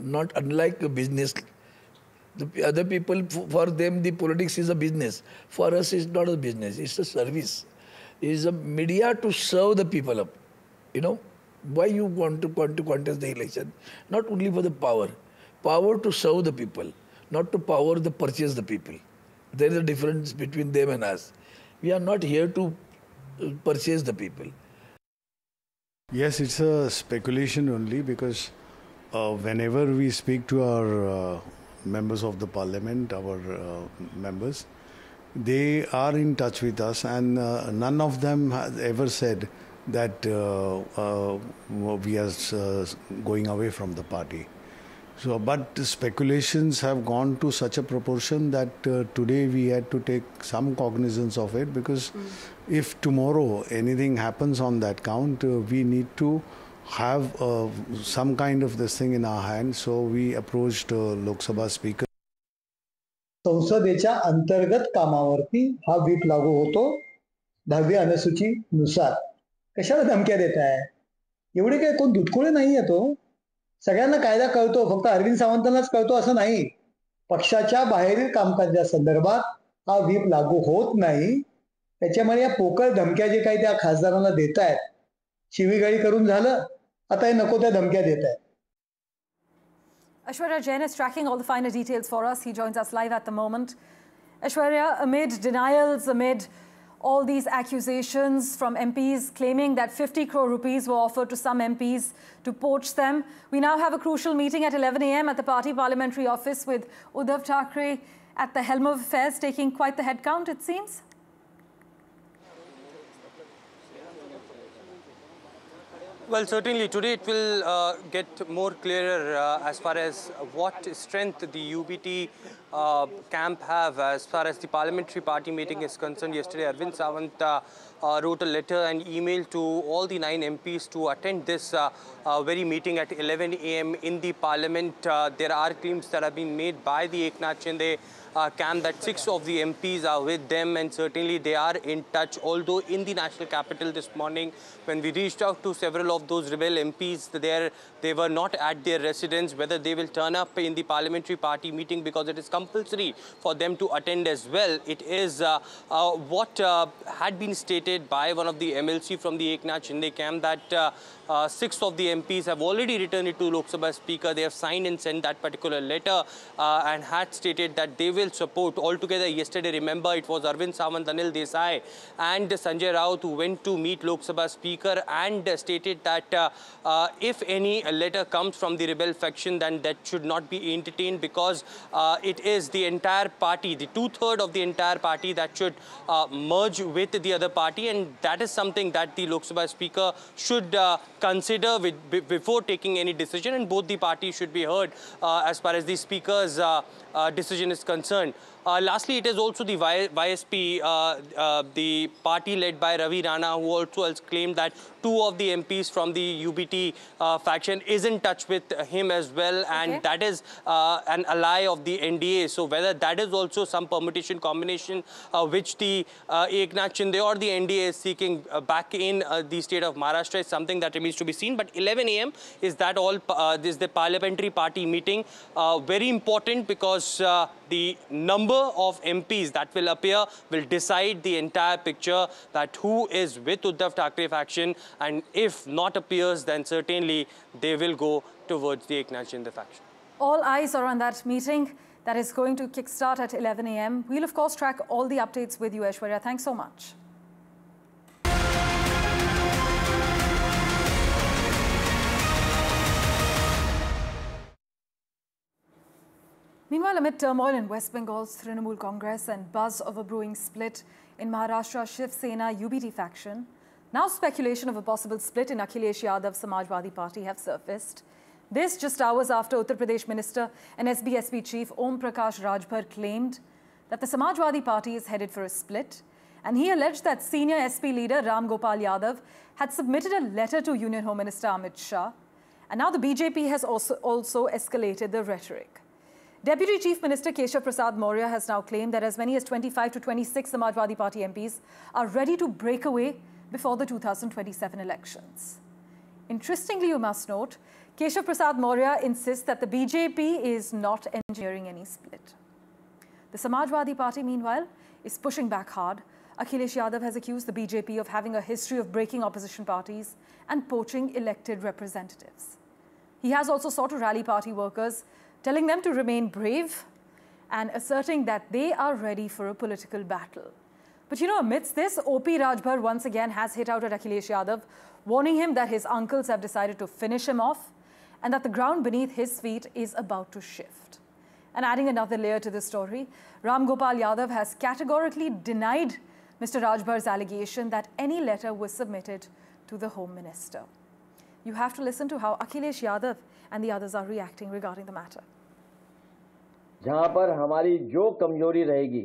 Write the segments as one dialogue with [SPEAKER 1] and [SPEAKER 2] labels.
[SPEAKER 1] not unlike a business. The other people, for them, the politics is a business. For us, it's not a business. It's a service. It's a media to serve the people up. You know, why you want to contest the election? Not only for the power to serve the people, not to power to purchase the people. There is a difference between them and us. We are not here to purchase the people.
[SPEAKER 2] Yes, it's a speculation only because whenever we speak to our members of the parliament, our members, they are in touch with us, and none of them has ever said that we are going away from the party. So, but the speculations have gone to such a proportion that today we had to take some cognizance of it, because if tomorrow anything happens on that count, we need to have some kind of this thing in our hands. So we approached Lok Sabha Speaker.
[SPEAKER 3] संसदेच्या अंतर्गत कामावरती हा whip लागू होतो 10वी अनुसूचीनुसार. कशाला धमक्या देताय? एवढे काय कोण दुधकुळे नाही आहे तो. सगळ्यांना कायदा कळतो, फक्त अरविंद सावंतांनाच कळतो असं नाही. पक्षाच्या बाहेरील कामकाजासंदर्भात हा व्हीप लागू होत नाही. त्याच्यामुळे या पोकळ धमक्या जे काही त्या खासदारांना देतायत, शिवीगाळी करून झालं, आता हे नको त्या धमक्या देतायत.
[SPEAKER 4] Aishwarya Jain is tracking all the finer details for us. He joins us live at the moment. Aishwarya, amid denials, amid all these accusations from MPs claiming that 50 crore rupees were offered to some MPs to poach them, we now have a crucial meeting at 11 a.m. at the party parliamentary office with Uddhav Thackeray at the helm of affairs, taking quite the head count, it seems.
[SPEAKER 5] Well, certainly today it will get more clearer as far as what strength the UBT camp have as far as the parliamentary party meeting is concerned. Yesterday, Arvind Sawant wrote a letter and email to all the 9 MPs to attend this very meeting at 11 a.m. in the parliament. There are claims that have been made by the Eknath Shinde camp that 6 of the MPs are with them, and certainly they are in touch. Although in the national capital this morning, when we reached out to several of those rebel MPs there, they were not at their residence. Whether they will turn up in the parliamentary party meeting, because it is compulsory for them to attend as well. It is what had been stated by one of the MLC from the Eknath Shinde camp that 6 of the MPs have already returned it to Lok Sabha Speaker. They have signed and sent that particular letter and had stated that they will support. Altogether, yesterday, remember, it was Arvind Sawant, Anil Desai and Sanjay Raut who went to meet Lok Sabha Speaker and stated that if any letter comes from the rebel faction, then that should not be entertained, because it is the entire party, the 2/3 of the entire party, that should merge with the other party, and that is something that the Lok Sabha Speaker should consider before taking any decision, and both the parties should be heard as far as the Speaker's decision is concerned. Lastly, it is also the YSP, the party led by Ravi Rana, who also has claimed that 2 of the MPs from the UBT faction is in touch with him as well, and that is an ally of the NDA. So whether that is also some permutation combination which the Eknath Shinde or the NDA is seeking back in the state of Maharashtra is something that remains to be seen. But 11 a.m. is that all? This is the parliamentary party meeting. Very important, because the number of MPs that will appear will decide the entire picture, that who is with Uddhav Thackeray faction, and if not appears, then certainly they will go towards the Eknath Shinde faction.
[SPEAKER 4] All eyes are on that meeting that is going to kickstart at 11 a.m. We'll, of course, track all the updates with you, Aishwarya. Thanks so much. Meanwhile, amid turmoil in West Bengal's Trinamool Congress and buzz of a brewing split in Maharashtra's Shiv Sena UBT faction, now speculation of a possible split in Akhilesh Yadav's Samajwadi Party have surfaced. This just hours after Uttar Pradesh Minister and SBSP Chief Om Prakash Rajbhar claimed that the Samajwadi Party is headed for a split, and he alleged that senior SP leader Ram Gopal Yadav had submitted a letter to Union Home Minister Amit Shah, and now the BJP has also escalated the rhetoric. Deputy Chief Minister Keshav Prasad Maurya has now claimed that as many as 25 to 26 Samajwadi Party MPs are ready to break away before the 2027 elections. Interestingly, you must note, Keshav Prasad Maurya insists that the BJP is not engineering any split. The Samajwadi Party, meanwhile, is pushing back hard. Akhilesh Yadav has accused the BJP of having a history of breaking opposition parties and poaching elected representatives. He has also sought to rally party workers, telling them to remain brave and asserting that they are ready for a political battle. But amidst this, O.P. Rajbhar once again has hit out at Akhilesh Yadav, warning him that his uncles have decided to finish him off and that the ground beneath his feet is about to shift. And adding another layer to the story, Ram Gopal Yadav has categorically denied Mr. Rajbhar's allegation that any letter was submitted to the Home Minister. You have to listen to how Akhilesh Yadav and the others are reacting regarding the matter.
[SPEAKER 6] जहां पर हमारी जो कमजोरी रहेगी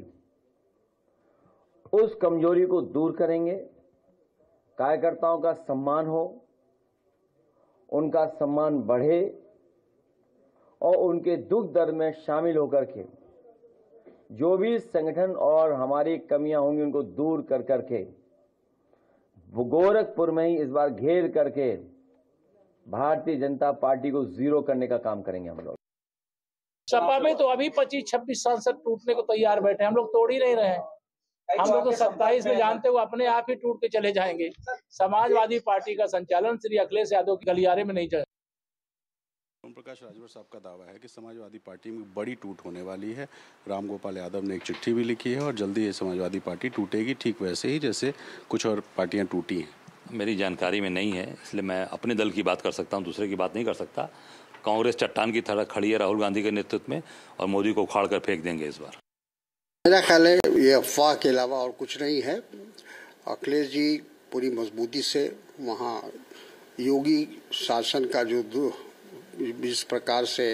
[SPEAKER 6] उस कमजोरी को दूर करेंगे, कार्यकर्ताओं का सम्मान हो, उनका सम्मान बढ़े और उनके दुख दर्द में शामिल होकर के जो भी संगठन और हमारी कमियां होंगी उनको दूर कर करके गोरखपुर में ही इस बार घेर करके भारतीय जनता पार्टी को जीरो करने का काम करेंगे हम लोग।
[SPEAKER 7] सपा में तो अभी 25-26 सांसद टूटने को तैयार बैठे, हम लोग तोड़ ही नहीं रहे हैं। हम लोग तो 27 में जानते हुए अपने आप ही टूट के चले जाएंगे। समाजवादी पार्टी का संचालन श्री अखिलेश यादव के गलियारे में नहीं चलेगा।
[SPEAKER 8] ओम प्रकाश राजभर साहब का दावा है कि समाजवादी पार्टी में बड़ी टूट होने वाली है। राम गोपाल यादव ने एक चिट्ठी भी लिखी है और जल्दी ये समाजवादी पार्टी टूटेगी, ठीक वैसे ही जैसे कुछ और पार्टियां टूटी हैं।
[SPEAKER 9] मेरी जानकारी में नहीं है, इसलिए मैं अपने दल की बात कर सकता हूं, दूसरे की बात नहीं कर सकता। कांग्रेस चट्टान की तरह खड़ी है राहुल गांधी के नेतृत्व में और मोदी को उखाड़ कर फेंक देंगे इस बार।
[SPEAKER 10] मेरा ख्याल है ये अफवाह के अलावा और कुछ नहीं है। अखिलेश जी पूरी मजबूती से वहाँ योगी शासन का जो जिस प्रकार से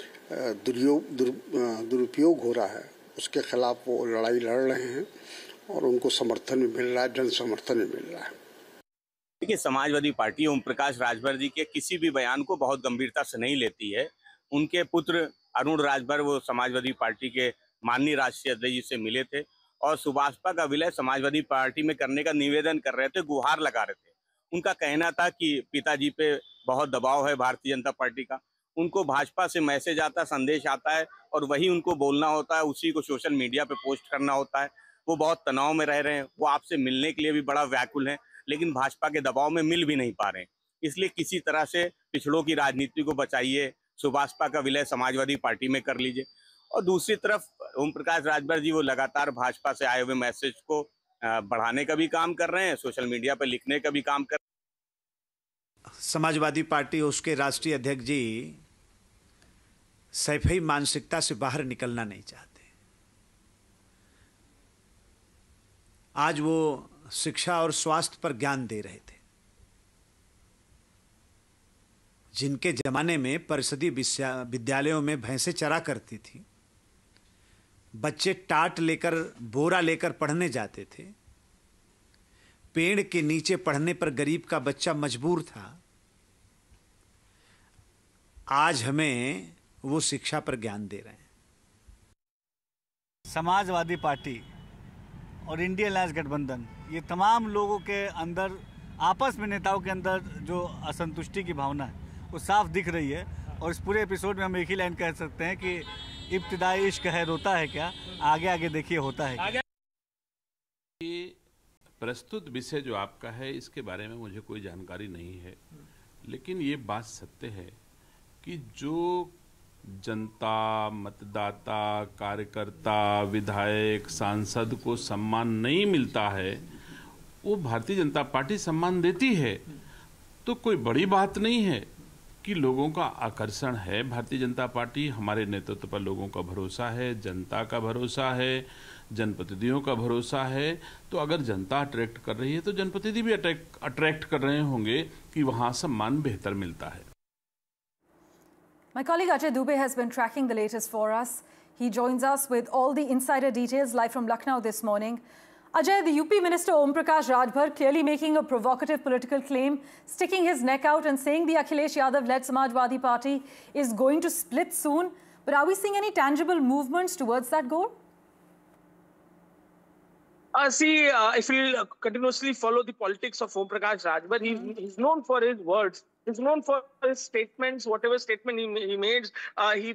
[SPEAKER 10] दुरुपयोग हो रहा है उसके खिलाफ वो लड़ाई लड़ रहे हैं और उनको समर्थन भी मिल रहा है, जन समर्थन भी मिल रहा है।
[SPEAKER 11] देखिए, समाजवादी पार्टी ओम प्रकाश राजभर जी के किसी भी बयान को बहुत गंभीरता से नहीं लेती है। उनके पुत्र अरुण राजभर वो समाजवादी पार्टी के माननीय राष्ट्रीय अध्यक्ष जी से मिले थे और सुभाषपा का विलय समाजवादी पार्टी में करने का निवेदन कर रहे थे, गुहार लगा रहे थे। उनका कहना था कि पिताजी पे बहुत दबाव है भारतीय जनता पार्टी का, उनको भाजपा से मैसेज आता, संदेश आता है और वही उनको बोलना होता है, उसी को सोशल मीडिया पे पोस्ट करना होता है। वो बहुत तनाव में रह रहे हैं, वो आपसे मिलने के लिए भी बड़ा व्याकुल हैं, लेकिन भाजपा के दबाव में मिल भी नहीं पा रहे हैं। इसलिए किसी तरह से पिछड़ों की राजनीति को बचाइए, सुभाषपा का विलय समाजवादी पार्टी में कर लीजिए। और दूसरी तरफ ओम प्रकाश राजभर जी वो लगातार भाजपा से आए हुए मैसेज को बढ़ाने का भी काम कर रहे हैं, सोशल मीडिया पर लिखने का भी काम कर रहे हैं।
[SPEAKER 12] समाजवादी पार्टी उसके राष्ट्रीय अध्यक्ष जी सैफई मानसिकता से बाहर निकलना नहीं चाहते। आज वो शिक्षा और स्वास्थ्य पर ज्ञान दे रहे थे। जिनके जमाने में परिषदीय विद्यालयों में भैंसें चरा करती थी, बच्चे टाट लेकर बोरा लेकर पढ़ने जाते थे, पेड़ के नीचे पढ़ने पर गरीब का बच्चा मजबूर था, आज हमें वो शिक्षा पर ज्ञान दे रहे हैं।
[SPEAKER 13] समाजवादी पार्टी और इंडिया अलायंस गठबंधन, ये तमाम लोगों के अंदर आपस में नेताओं के अंदर जो असंतुष्टि की भावना है वो साफ दिख रही है। और इस पूरे एपिसोड में हम एक ही लाइन कह सकते हैं कि इब्तिदाई इश्क है रोता है क्या, आगे आगे देखिए होता है क्या।
[SPEAKER 14] ये प्रस्तुत विषय जो आपका है इसके बारे में मुझे कोई जानकारी नहीं है, लेकिन ये बात सत्य है कि जो जनता, मतदाता, कार्यकर्ता, विधायक, सांसद को सम्मान नहीं मिलता है वो भारतीय जनता पार्टी सम्मान देती है। तो कोई बड़ी बात नहीं है कि लोगों का आकर्षण है भारतीय जनता पार्टी। हमारे नेतृत्व पर लोगों का भरोसा है, जनता का भरोसा है, जनप्रतिनिधियों का भरोसा है। तो अगर जनता अट्रैक्ट कर रही है तो जनप्रतिनिधि भी अट्रैक्ट कर रहे होंगे कि वहाँ सम्मान बेहतर मिलता है।
[SPEAKER 4] My colleague Ajay Dubey has been tracking the latest for us. He joins us with all the insider details live from Lucknow this morning. Ajay, the UP Minister Om Prakash Rajbhar clearly making a provocative political claim, sticking his neck out and saying the Akhilesh Yadav-led Samajwadi Party is going to split soon. But are we seeing any tangible movements towards that goal?
[SPEAKER 7] If we continuously follow the politics of Om Prakash Rajbhar, he's known for his words.
[SPEAKER 15] is known for his statements. Whatever statement he made, he